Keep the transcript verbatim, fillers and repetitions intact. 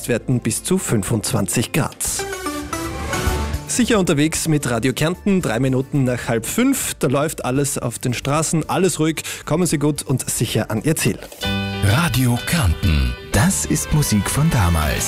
Höchstwerten bis zu fünfundzwanzig Grad. Sicher unterwegs mit Radio Kärnten, drei Minuten nach halb fünf. Da läuft alles auf den Straßen, alles ruhig. Kommen Sie gut und sicher an Ihr Ziel. Radio Kärnten, das ist Musik von damals.